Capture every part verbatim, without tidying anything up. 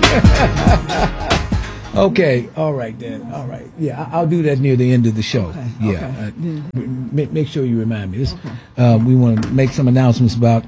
Okay, all right then. All right, yeah, I'll do that near the end of the show. Okay, yeah, okay. Uh, make, make sure you remind me. This, okay. uh, we want to make some announcements about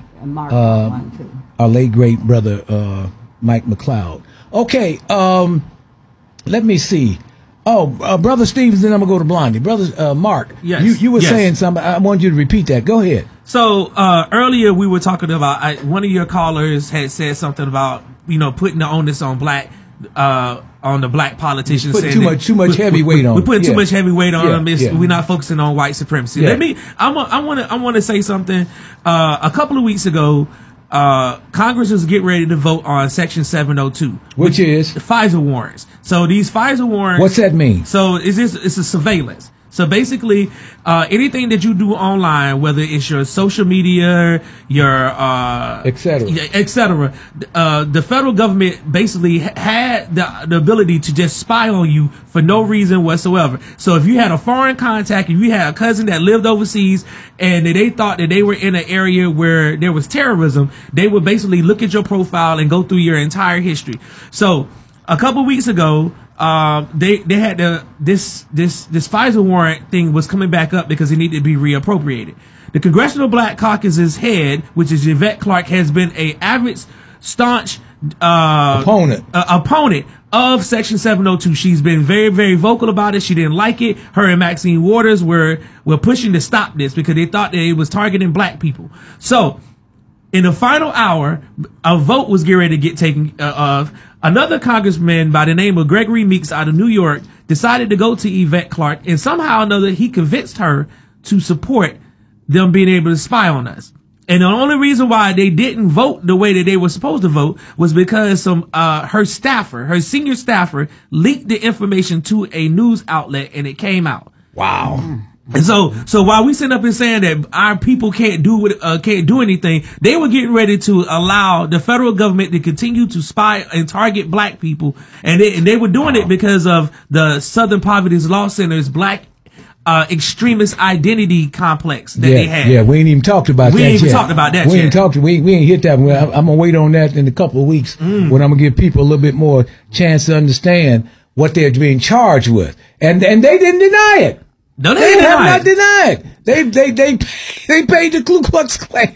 uh, our late great brother uh, Mike McLeod. Okay, um, let me see. Oh, uh, brother Stevens, then I'm gonna go to Blondie. Brother uh, Mark, yes, you you were yes. saying something. I want you to repeat that. Go ahead. So uh, earlier we were talking about I, one of your callers had said something about you know putting the onus on black. Uh, on the black politicians, putting too much, too much heavy weight on. We're putting yeah. too much heavy weight on yeah, them. It's, yeah. We're not focusing on white supremacy. Yeah. Let me. I want. I want to. I want to say something. Uh, a couple of weeks ago, uh, Congress was getting ready to vote on Section seven oh two, which, which is the FISA warrants. So these FISA warrants. What's that mean? So is this? It's a surveillance. So basically, uh, anything that you do online, whether it's your social media, your uh, et cetera, et cetera, uh, the federal government basically had the, the ability to just spy on you for no reason whatsoever. So if you had a foreign contact, if you had a cousin that lived overseas, and they thought that they were in an area where there was terrorism, they would basically look at your profile and go through your entire history. So a couple weeks ago. Uh, they they had the this this this FISA warrant thing was coming back up because it needed to be reappropriated. The Congressional Black Caucus's head, which is Yvette Clarke, has been a avid, staunch uh, opponent uh, opponent of Section seven oh two. She's been very very vocal about it. She didn't like it. Her and Maxine Waters were were pushing to stop this because they thought that it was targeting black people. So. In the final hour, a vote was getting ready to get taken uh, of. Another congressman by the name of Gregory Meeks out of New York decided to go to Yvette Clarke, and somehow or another he convinced her to support them being able to spy on us. And the only reason why they didn't vote the way that they were supposed to vote was because some uh her staffer, her senior staffer, leaked the information to a news outlet, and it came out. Wow. Mm. And so, so while we sit up and saying that our people can't do what, uh, can't do anything, they were getting ready to allow the federal government to continue to spy and target black people. And they, and they were doing wow. it because of the Southern Poverty Law Center's black, uh, extremist identity complex that yeah, they had. Yeah, we ain't even talked about we that ain't yet. even talked about that we yet. Ain't talked, we, we ain't hit that. I'm, I'm gonna wait on that in a couple of weeks mm. when I'm gonna give people a little bit more chance to understand what they're being charged with. And, and they didn't deny it. No, they, they didn't have deny not it. denied. They they they they paid the Ku Klux Klan.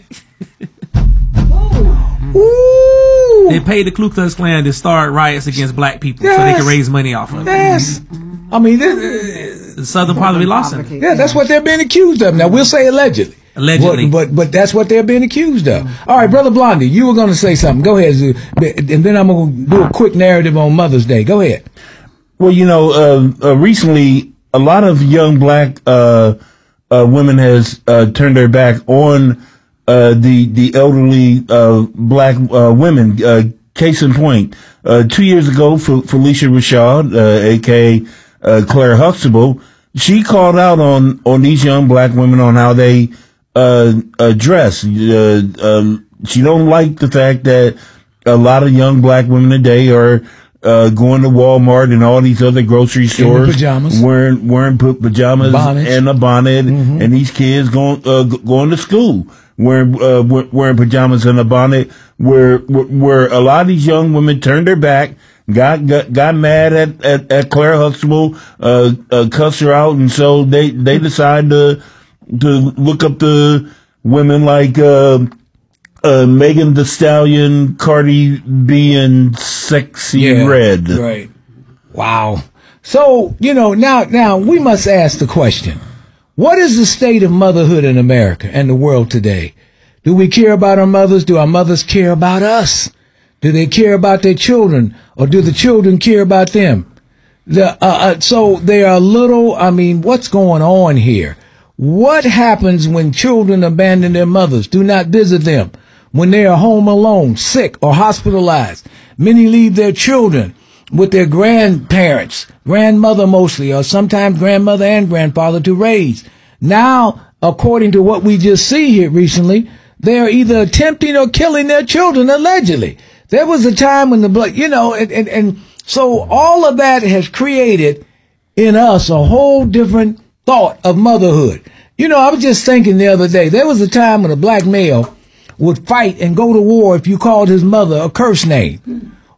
Ooh. They paid the Ku Klux Klan to start riots against black people yes. so they could raise money off of it. Yes, I mean this, the Southern Poverty Law Center. Yeah, that's what they're being accused of. Now we'll say allegedly. Allegedly, but but, but that's what they're being accused of. All right, Brother Blondie, you were going to say something. Go ahead, and then I'm going to do a quick narrative on Mother's Day. Go ahead. Well, you know, uh, uh, recently. A lot of young black uh, uh, women has uh, turned their back on uh, the the elderly uh, black uh, women. Uh, case in point, uh, two years ago, F- Felicia Rashad, uh, aka uh, Claire Huxtable, she called out on on these young black women on how they uh, uh, dress. Uh, um, she don't like the fact that a lot of young black women today are. Uh, going to Walmart and all these other grocery stores, pajamas. wearing wearing p- pajamas Bonnets. and a bonnet, mm-hmm. and these kids going uh, g- going to school wearing uh, wearing pajamas and a bonnet. Where, where where a lot of these young women turned their back, got got, got mad at, at, at Claire Huxtable, uh, uh, cussed her out, and so they they decided to to look up the women like. Uh, Uh, Megan Thee Stallion, Cardi B, and Sexy yeah, Red. Right. Wow. So, you know, now, now we must ask the question, what is the state of motherhood in America and the world today? Do we care about our mothers? Do our mothers care about us? Do they care about their children? Or do the children care about them? The, uh, uh, so they are little, I mean, what's going on here? What happens when children abandon their mothers, do not visit them? When they are home alone, sick, or hospitalized, many leave their children with their grandparents, grandmother mostly, or sometimes grandmother and grandfather to raise. Now, according to what we just see here recently, they are either attempting or killing their children, allegedly. There was a time when the blood, you know, and, and, and so all of that has created in us a whole different thought of motherhood. You know, I was just thinking the other day, there was a time when a black male would fight and go to war if you called his mother a curse name.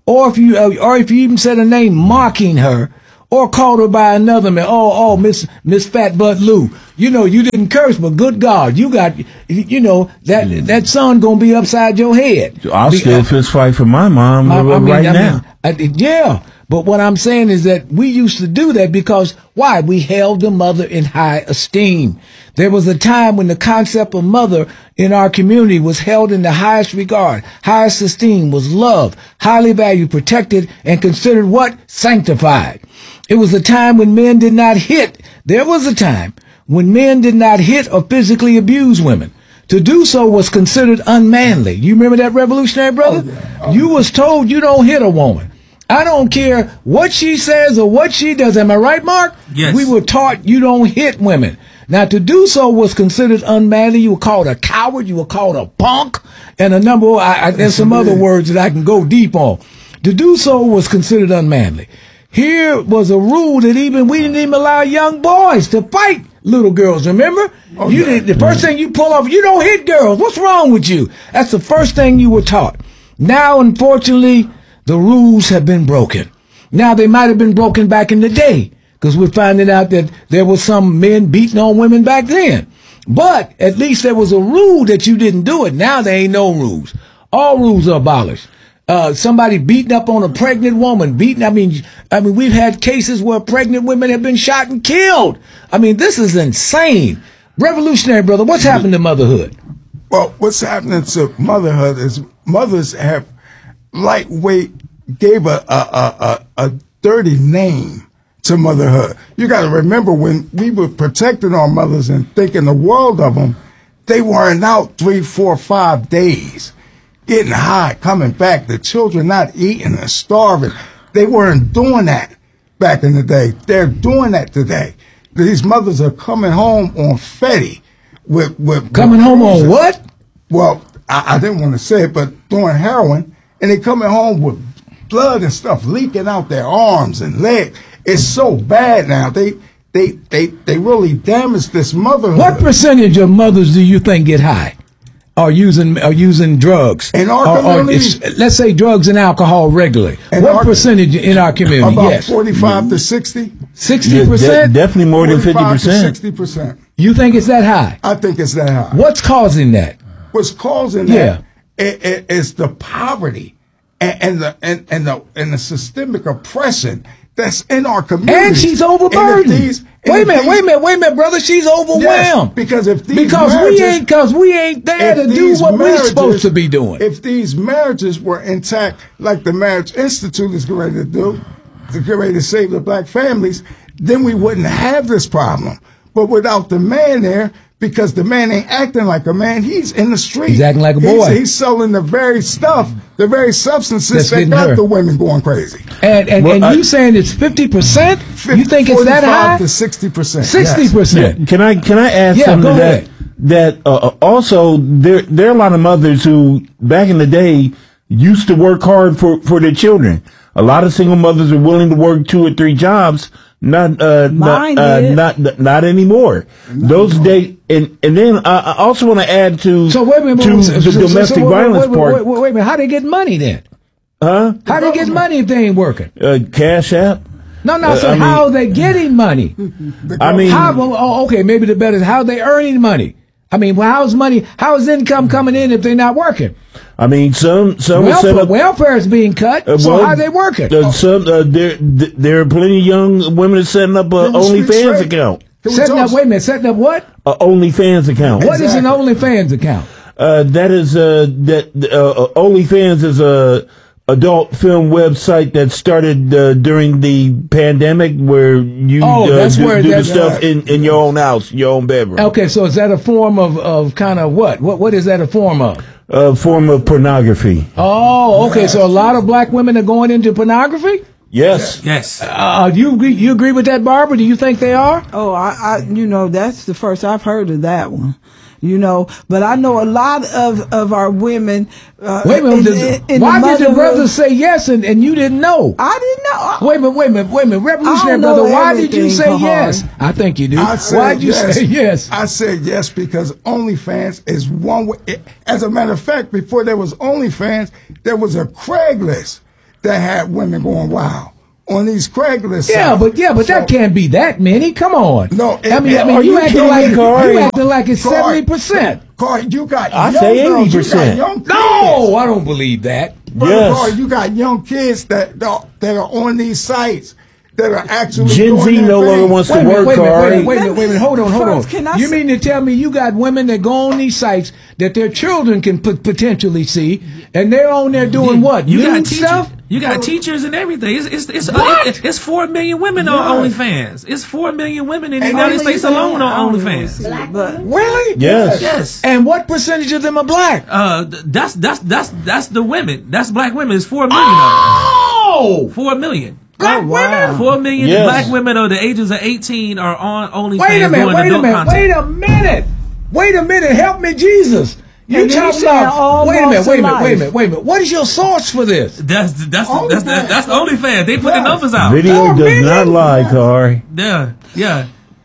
or if you, uh, or if you even said a name mocking her, or called her by another man, oh, oh, Miss Miss Fat Butt Lou, you know, you didn't curse, but good God, you got, you know, that mm. that son gonna be upside your head. I'll be, still uh, fist fight for my mom I, I mean, right I now. Mean, I, yeah. But what I'm saying is that we used to do that because, why? We held the mother in high esteem. There was a time when the concept of mother in our community was held in the highest regard, highest esteem, was loved, highly valued, protected, and considered what? Sanctified. It was a time when men did not hit. There was a time when men did not hit or physically abuse women. To do so was considered unmanly. You remember that, Revolutionary Brother? Oh, yeah. Oh, you was told you don't hit a woman. I don't care what she says or what she does. Am I right, Mark? Yes. We were taught you don't hit women. Now, to do so was considered unmanly. You were called a coward. You were called a punk. And a number of, I, I, there's some other words that I can go deep on. To do so was considered unmanly. Here was a rule that even we didn't even allow young boys to fight little girls. Remember? Oh, you yeah. did, the first thing you pull off, you don't hit girls. What's wrong with you? That's the first thing you were taught. Now, unfortunately, the rules have been broken. Now, they might have been broken back in the day, because we're finding out that there were some men beating on women back then. But at least there was a rule that you didn't do it. Now there ain't no rules. All rules are abolished. Uh, somebody beating up on a pregnant woman, beating, I mean, I mean, we've had cases where pregnant women have been shot and killed. I mean, this is insane. Revolutionary Brother, what's happened to motherhood? Well, what's happening to motherhood is mothers have lightweight, gave a, a, a, a, a dirty name to motherhood. You got to remember, when we were protecting our mothers and thinking the world of them, they weren't out three, four, five days, getting high, coming back, the children not eating and starving. They weren't doing that back in the day. They're doing that today. These mothers are coming home on Fetty. With, with coming with home on what? Well, I, I didn't want to say it, but doing heroin, and they coming home with blood and stuff leaking out their arms and legs. It's so bad now. They they they they really damaged this motherhood. What percentage of mothers do you think get high? Are using are using drugs in our or, community? Or let's say drugs and alcohol regularly. In what our, percentage in our community? About yes, forty-five to sixty. Sixty percent, definitely more than fifty percent. Sixty percent. You think it's that high? I think it's that high. What's causing that? What's causing yeah. that? It, it, it's the poverty and, and the and, and the and the systemic oppression that's in our community. And she's overburdened. And these, wait a minute, these, wait a minute, wait a minute, brother. She's overwhelmed. Yes, because if these because marriages, we ain't because we ain't there to do what we're supposed to be doing. If these marriages were intact, like the Marriage Institute is going to do, to get ready to save the black families, then we wouldn't have this problem. But without the man there, because the man ain't acting like a man, he's in the street. He's acting like a boy. He's, he's selling the very stuff, the very substances that got her. The women going crazy. And and, well, and I, you saying it's fifty percent? You think it's that high? To sixty percent. Sixty percent. Yeah. Can I can I add yeah, something go to ahead. that? That uh, also there there are a lot of mothers who back in the day used to work hard for for their children. A lot of single mothers are willing to work two or three jobs. Not, uh, not, uh, not, not anymore. Not Those anymore. days, and and then I, I also want to add to so wait a minute, to so, the so, domestic so, so, violence wait, wait, part. Wait, wait, wait a minute, how they get money then? Huh? How they get money if they ain't working? Uh, Cash App. No, no. Uh, So I how mean, are they getting money? I mean, how, oh, okay, maybe the better is how they earning money. I mean, well, how's money? How is income coming in if they're not working? I mean, some some welfare, set up, welfare is being cut. Uh, so well, how are they working? Uh, some uh, there there are plenty of young women setting up a OnlyFans account. Setting up, wait a minute, setting up what? A OnlyFans account. What exactly. is an OnlyFans account? Uh, that is uh, that uh, OnlyFans is a adult film website that started uh, during the pandemic, where you oh, uh, that's do, where do that's the stuff right. in, in your own house, your own bedroom. Okay, so is that a form of, of kind of what? What what is that a form of? A form of pornography. Oh, okay. So a lot of black women are going into pornography? Yes. Yes. Uh, you agree, you agree with that, Barbara? Do you think they are? Oh, I, I, you know, that's the first I've heard of that one. You know, but I know a lot of, of our women. Uh, wait a minute. in, in, in why the did the brothers say yes and, and you didn't know? I didn't know. Wait a minute, wait a minute, wait a minute. Revolutionary brother, why did you say yes? I think you do. Why did you yes. say yes? I said yes because OnlyFans is one way. As a matter of fact, before there was OnlyFans, there was a Craigslist. that had women going wild on these Craigslist. Yeah, sites. but yeah, but that So- can't be that many. Come on. No, I mean, I it- mean, are you you acting kidding like me, you Corey? acting like it's Corey, seventy percent. Carl, you got I young say girls, you got eighty percent. young kids. No, I don't believe that. Brother Yes. Carl, you got young kids that that are on these sites that are actually Gen doing Z their no longer thing. wants Wait a to minute, work wait a minute, wait a hard. minute, wait a minute, wait a minute. Hold on, hold First, on. can I You say- mean to tell me you got women that go on these sites that their children can pot- potentially see, and they're on there doing what? You got Nude teachers. stuff? You got teachers and everything. It's it's it's, What? it's, it's four million women on Yeah. OnlyFans. It's four million women in the And United only States fan- alone I on don't even OnlyFans. see it, but Really? Yes. Yes. And what percentage of them are black? Uh, th- that's that's that's that's the women. That's black women. It's four million of them. Oh! Four million. Black Oh, wow. women? Four million Yes. black women of the ages of eighteen are on OnlyFans Wait a minute, doing wait a adult minute, content. wait a minute. Wait a minute, help me, Jesus. You And then talking you saying about, wait a minute, almost wait a minute, alive. wait a minute, wait a minute. What is your source for this? That's that's OnlyFans. that's that's, that's OnlyFans. They put the Yes. numbers out. Video Four does million? not lie, Corey. Yeah, yeah,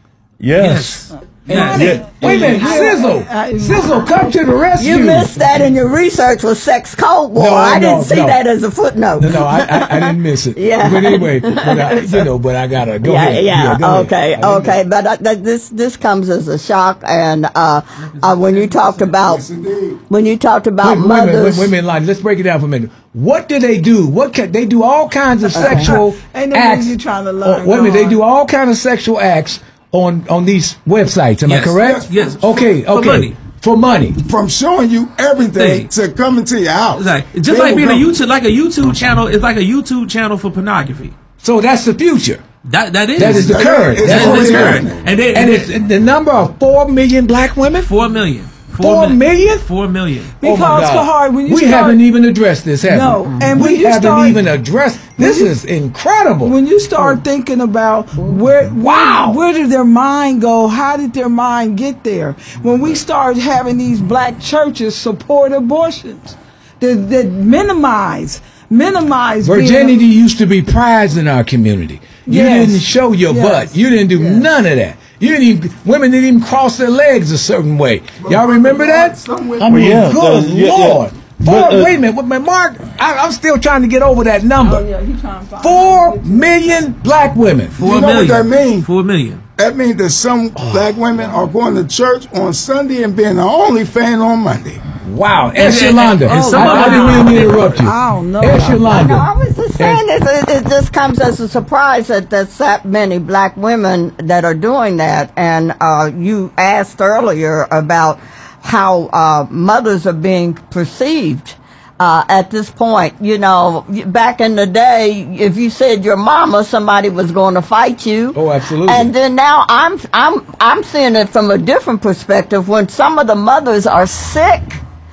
Yes. yes. yes. Yeah. Wait a minute, Sizzle. I- Sizzle, come to the rescue. You missed that in your research with Sex Cold War. No, I no, didn't see no. that as a footnote. No, no, I, I, I didn't miss it. Yeah. But anyway, but I, you know, but I gotta go yeah, ahead. yeah, go ahead. okay, I didn't okay. But uh, th- this this comes as a shock, and uh, uh, when you talked about Yes, indeed. when you talked Wait, about wait, a minute, wait, mothers, wait a minute, Lonnie, let's break it down for a minute. What do they do? What can they do? All kinds of sexual Ain't no acts. way you trying to Oh, learn, wait a minute, they God. do all kinds of sexual acts on on these websites. Am I Yes, correct? yes, yes. Okay, For okay. money. For money. From showing you everything Thing. to coming to your house. It's like just They like will being a come- YouTube, like a YouTube channel. It's like a YouTube channel for pornography. So that's the future. That that is That is the That- current. it's That's that what is it's current. current. And they, And they- it's the number of four million black women. four million. Four mil- million? Four million. Oh my Because, God. Kahar, when you we start- haven't even addressed this, have No, we? and we when you haven't start- even addressed. This you- is incredible. when you start thinking about where, Wow. where where did their mind go? How did their mind get there? When we start having these black churches support abortions, that, that minimize minimize being- Virginity used to be prized in our community. You Yes. didn't show your Yes. butt. You didn't do Yes. none of that. You didn't even, women didn't even cross their legs a certain way. Y'all remember that? Some women- I mean, Well, yeah, good uh, yeah, yeah. Lord. Four, But, uh, wait a minute, wait a minute, Mark. I, I'm still trying to get over that number. Oh, yeah, he trying to find Four million black women. Four You know what million. that mean? Four million. That means that some black women are going to church on Sunday and being the only fan on Monday. Wow. Ask And- and- Yolanda. and some I, of I them- didn't mean to interrupt you. I don't know. Ask No, Yolanda. I was just saying this. It, it just comes as a surprise that there's that many black women that are doing that. And uh, you asked earlier about how uh, mothers are being perceived. Uh, at this point, you know, back in the day, if you said your mama, somebody was going to fight you. Oh, absolutely. And then now I'm, I'm, I'm seeing it from a different perspective. When some of the mothers are sick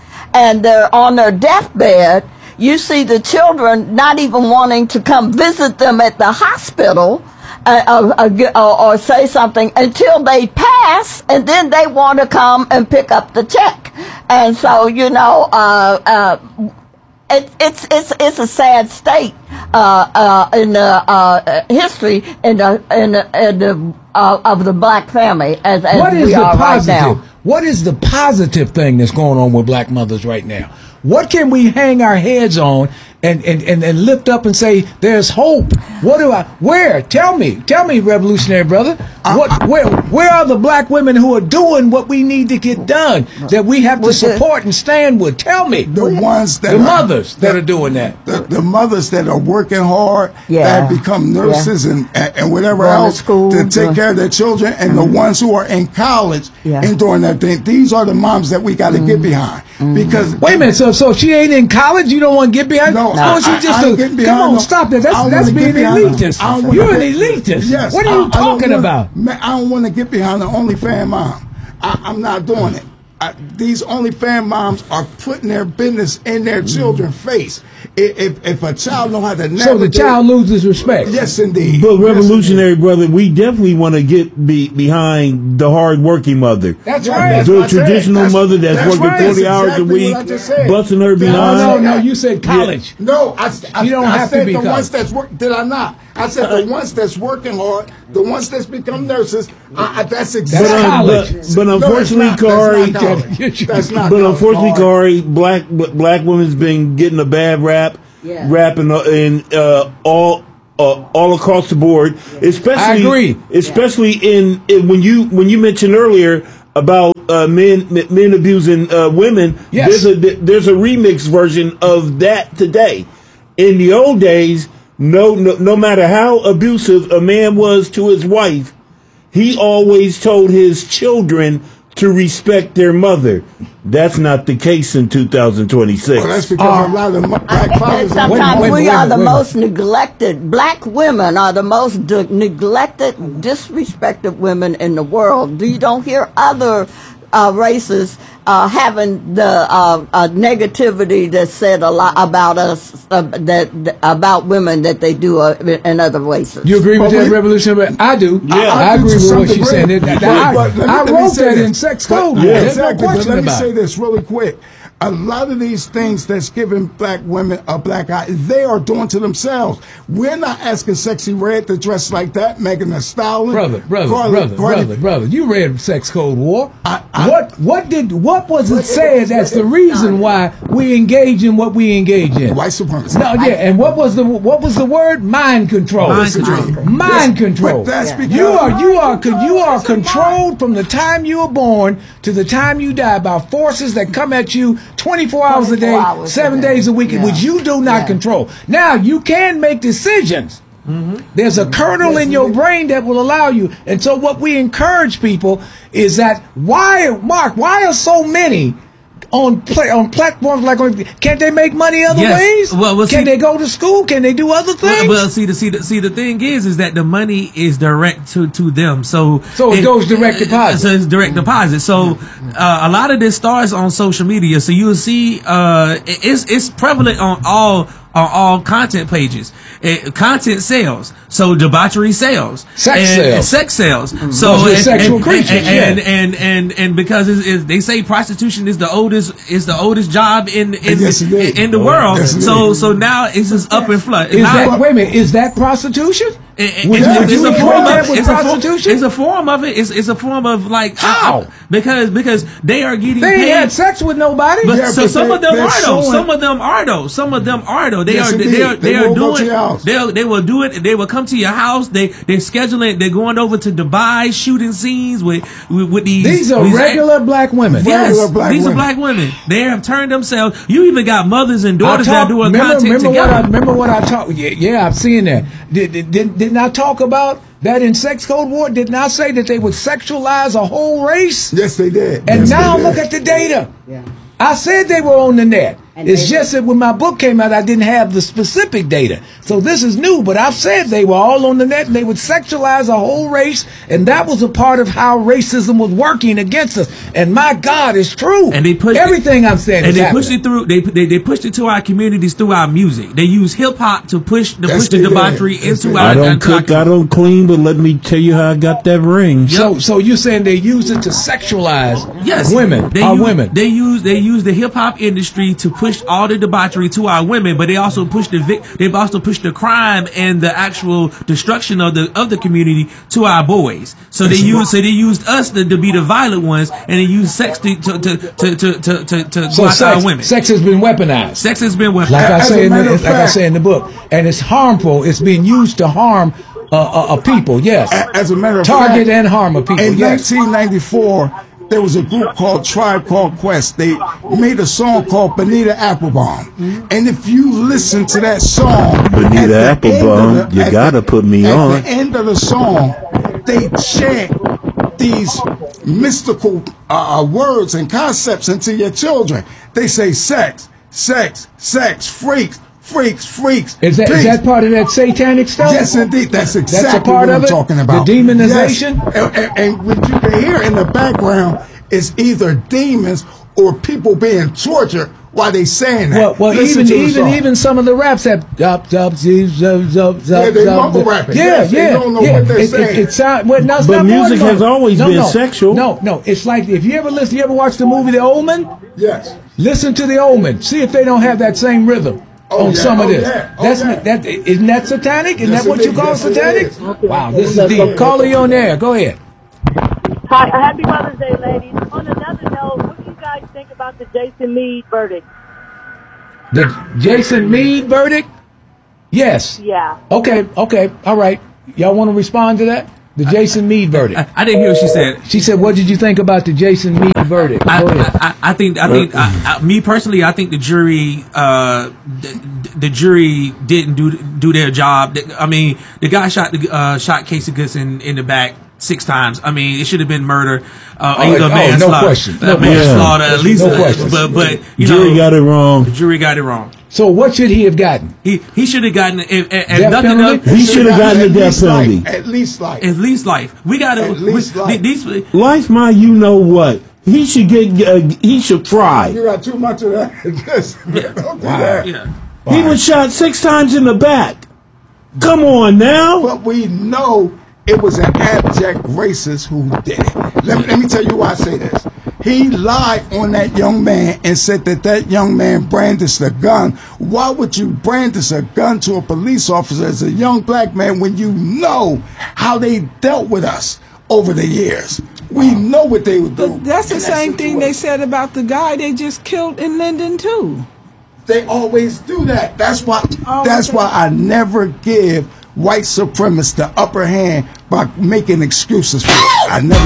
and they're on their deathbed, you see the children not even wanting to come visit them at the hospital uh, uh, uh, g- uh, or say something until they pass, and then they want to come and pick up the check. And so, you know, uh, uh, it, it's it's it's a sad state uh, uh, in the uh, history in the in the, in the uh, of the black family as, as What is we the are right positive? now. What is the positive thing that's going on with black mothers right now? What can we hang our heads on and, and, and, and lift up and say there's hope? What do I? Where? Tell me. Tell me, revolutionary brother. What? Where? Where are the black women who are doing what we need to get done that we have to With the- support and stand with? Tell me. The ones that The are, mothers that are doing that. The, the mothers that are working hard, Yeah. that have become nurses and, and and whatever Going to else school, to take going- care of their children, and the ones who are in college Yeah. and doing that thing. These are the moms that we got to get behind because Wait a minute. So, so she ain't in college. You don't want to get behind? No, Of I- course, you I- just I ain't a- getting come behind on. no- Stop that. I That's don't that's wanna being get behind no- elitist. I don't wanna You're an get- elitist. Yes. What are I- you I don't talking wanna- about? Man, I don't want to get behind the OnlyFans mom. I, I'm not doing it. I, these OnlyFans moms are putting their business in their children's face. If, if if a child know how to navigate, So the child loses respect. yes, indeed. But Yes, revolutionary brother, we definitely want to get be behind the hard working mother. That's Yeah, right. that's The what I said. traditional That's- mother that's, that's working right. forty That's hours exactly a week, what I just said. busting her No, No, behind. no, no. You said college. No, I, I, You don't I have to said be the college. ones that's work. Did I not? I said the ones that's working hard, the ones that's become nurses. I, I, that's exactly. That's But, um, college. but, but No, it's unfortunately, not. That's Corey, not college. That's not but college. unfortunately, Hard. Corey, black black women's been getting a bad rap Yeah. rap and, uh, and uh, all uh, all across the board. Especially, I agree. Especially in, in when you when you mentioned earlier about uh, men men abusing uh, women. Yes. There's a there's a remix version of that today. In the old days, no, no no matter how abusive a man was to his wife, he always told his children to respect their mother. That's not the case in two thousand twenty-six. Well, that's because uh, a lot of black And fathers. sometimes wait, wait, we wait, are the wait. most neglected. Black women are the most de- neglected, disrespected women in the world. You don't hear other uh, races uh, having the uh, uh, negativity that's said a lot about us, uh, that, that about women that they do uh, in other races. You agree with But that, we- Revolutionary? I do. Yeah. I, I do agree to with some what she's degree. saying. That- that- But- I, but let me- I let me wrote say that this. in Sex But- Code. yeah, There's exactly. no But question let me about say it. this really quick. A lot of these things that's giving black women a black eye, they are doing to themselves. We're not asking Sexy Red to dress like that, Megan Thee Stallion. Brother, brother, Carly- brother, Cardi- brother, brother. You read Sex Code War. I- I- what what did what was it said that's the reason why we engage in what we engage in? White supremacy. No, yeah, and what was the what was the word? Mind control. Mind control. Mind Yes, control. but that's because- you are you are you are controlled from the time you were born to the time you die by forces that come at you twenty-four hours a day, twenty-four hours a seven day. days a week, Yeah. which you do not Yeah. control. Now you can make decisions. There's a kernel in your brain that will allow you. And so what we encourage people is that why, Mark, why are so many on play, on platforms like on, can't they make money other Yes. ways? Well, well, can see- they go to school? Can they do other Well, things? well, see the see the see the thing is is that the money is direct to to them. So So it goes direct deposit. So it's direct deposit. So uh, a lot of this starts on social media. So you'll see uh, it- it's it's prevalent on all on all content pages. It, content sales. So debauchery sales. Sex and, sales. and sex sales. So Because we're and, sexual and, creatures, and, yeah. and, and and and because it's, it's, they say prostitution is the oldest is the oldest job in in Yes, it is. in, in the world. Yes, it so is. so now it's just up in flood. is Now- that, wait a minute, is that prostitution? it- it- Would it's, you- it's would you a form equate that of with it's a, form, prostitution? it's a form of it. It's, it's a form of like How? uh, because because they are getting They ain't paid. had sex with nobody. But Yeah, so but some they- of them they're are though. showing- Some of them are though. Some of them are though. They Yes, are. indeed. They are. They They are will go to doing. your house. They they will do it. They will come to your house. They they're scheduling. They're going over to Dubai shooting scenes with with, with these. These are these- regular black women. Yes, regular black these women. are black women. They have turned themselves. You even got mothers and I daughters that talk- are doing remember, content remember together. What I, remember what I talked? Yeah, yeah, I've seen that. Did, did, did, didn't I talk about that in Sex Code War? Didn't I say that they would sexualize a whole race? Yes, they did. And Yes, now they look did. at the data. Yeah. I said they were on the net. And It's they just that when my book came out, I didn't have the specific data. So this is new, but I've said they were all on the net and they would sexualize a whole race. And that was a part of how racism was working against us. And my God, it's true. And they pushed everything I'm saying and is they happening. pushed it through. They, they they pushed it to our communities through our music. They use hip hop to push to Yes, push the they did. debauchery Yes, into they our. I don't into our cook, I don't clean, but let me tell you how I got that ring. So, so you're saying they use it to sexualize Yes, women, They our use, women. They use they use the hip hop industry to push all the debauchery to our women, but they also push the vic, they've also pushed the crime and the actual destruction of the of the community to our boys. So they use so they used us to, to be the violent ones, and they use sex to to to to to to, to, to so go after sex, our women. sex has been weaponized. Sex has been weaponized. Like I As a say in the, matter of like I fact- say in the book, and it's harmful. It's being used to harm uh, uh, uh, people. Yes, A- As a matter of target fact, and harm a people. in Yes. nineteen ninety-four, there was a group called Tribe Called Quest. They made a song called Bonita Applebaum. And if you listen to that song, Bonita at the Applebaum, end of the- you at gotta put me at on. At the end of the song, they chant these mystical uh, uh, words and concepts into your children. They say sex, sex, sex, freaks, freaks, freaks. Is that is peace. that part of that satanic stuff? Yes, indeed. That's exactly a part what of I'm it? talking about. The demonization? Yes. And, and, and what you can hear in the background is either demons or people being tortured while they saying that. Well, well, Listen even to the even song. even some of the raps have up up zip zip zip zip. Yeah, they zip, mumble zip. rapping. Yeah, Yes, they yeah, don't know yeah. what they're it, saying. It, it sound, well, no, it's But not more music than has that. always no, been no, sexual. No, no, it's like if you ever listen, you ever watch the movie The Omen? Yes. Listen to The Omen. See if they don't have that same rhythm Oh, on yeah, some of oh, this. yeah, oh, That's yeah. not, that isn't that satanic? Isn't Yes, that what it you is. call Yes, it satanic? is. Wow, this is deep. Caller, you on there. Go ahead. Hi, happy Mother's Day, ladies. On another note, what do you guys think about the Jason Meade verdict? The Jason Meade verdict? Yes. Yeah. Okay, okay, all right. Y'all want to respond to that? The Jason Meade verdict. I, I didn't hear what she said. She said, "What did you think about the Jason Meade verdict?" I, Go ahead. I, I think, I think, I, I, me personally, I think the jury, uh, the, the jury didn't do do their job. I mean, the guy shot the uh, shot Casey Goodson in the back six times. I mean, it should have been murder, uh, Oh, either oh, no manslaughter, question. uh, No manslaughter, question. at least. No uh, question. But, but you Jury know, got it wrong. the jury got it wrong. So what should he have gotten? He he should have gotten if, if, if Death nothing penalty? else, He should have gotten the At death least penalty. life. At least life. at least life. We got to At least we, life. these. Life, my, you know what? He should get. Uh, he should try. You got too much of that. Just- don't do that. Yeah. He was shot six times in the back. Come on now. But we know it was an abject racist who did it. Let me, let me tell you why I say this. He lied on that young man and said that that young man brandished a gun. Why would you brandish a gun to a police officer as a young black man when you know how they dealt with us over the years? We know what they would do. But that's the in that same thing they situation. said about the guy they just killed in Linden too. They always do that. That's why. Oh, that's okay. why I never give white supremacists the upper hand by making excuses for it. I never